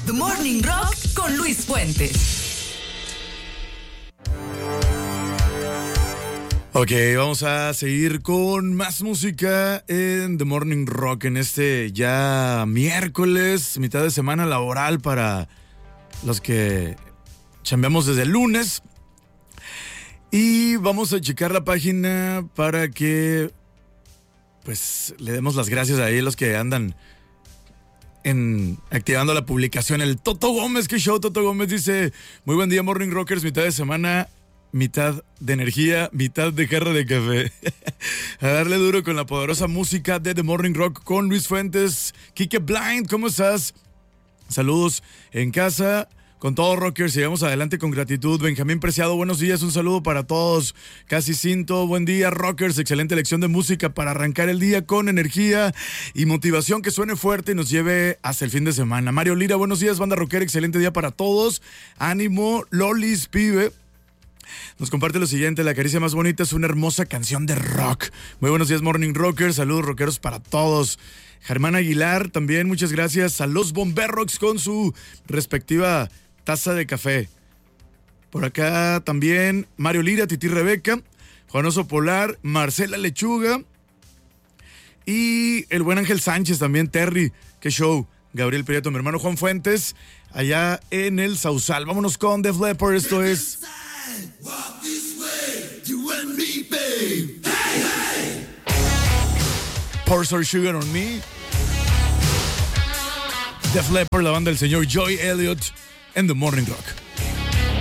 The Morning Rock con Luis Fuentes. Ok, vamos a seguir con más música en The Morning Rock en este ya miércoles, mitad de semana laboral para los que chambeamos desde el lunes. Y vamos a checar la página para que pues le demos las gracias a los que andan activando la publicación. El Toto Gómez, ¿qué show? Toto Gómez dice: muy buen día, Morning Rockers, mitad de semana, mitad de energía, mitad de jarra de café. A darle duro con la poderosa música de The Morning Rock con Luis Fuentes. Kike Blind, ¿cómo estás? Saludos en casa. Con todo, rockers, sigamos adelante con gratitud. Benjamín Preciado, buenos días, un saludo para todos. Casi Cinto, buen día, rockers, excelente elección de música para arrancar el día con energía y motivación que suene fuerte y nos lleve hasta el fin de semana. Mario Lira, buenos días, banda rockera, excelente día para todos. Ánimo, Lolis, pibe. Nos comparte lo siguiente: la caricia más bonita es una hermosa canción de rock. Muy buenos días, Morning Rockers, saludos rockeros para todos. Germán Aguilar, también muchas gracias a los Bomberrocks con su respectiva taza de café. Por acá también Mario Lira, Titi Rebeca, Juanoso Polar, Marcela Lechuga y el buen Ángel Sánchez también, Terry, qué show. Gabriel Prieto, mi hermano Juan Fuentes, allá en el Sausal. Vámonos con Def Leppard, esto es Pour Some Sugar on Me. Def Leppard, la banda del señor Joy Elliott en The Morning Rock.